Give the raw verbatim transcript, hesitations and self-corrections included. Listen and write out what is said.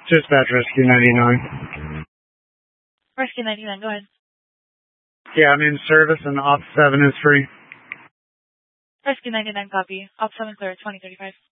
Dispatch Rescue ninety-nine. Rescue ninety-nine, go ahead. Yeah, I'm in service and Op seven is free. Rescue ninety-nine, copy. Op seven clear, twenty thirty-five.